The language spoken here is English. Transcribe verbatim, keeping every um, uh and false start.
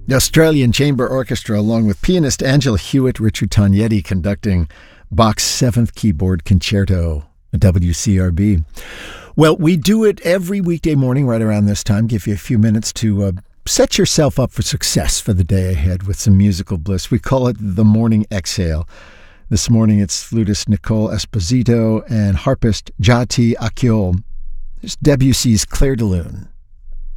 The Australian Chamber Orchestra, along with pianist Angela Hewitt, Richard Tognetti conducting Bach's Seventh Keyboard Concerto, W C R B. Well, we do it every weekday morning right around this time. Give you a few minutes to uh, set yourself up for success for the day ahead with some musical bliss. We call it the Morning Exhale. This morning it's flutist Nicole Esposito and harpist Jati Akyol. There's Debussy's Clair de Lune.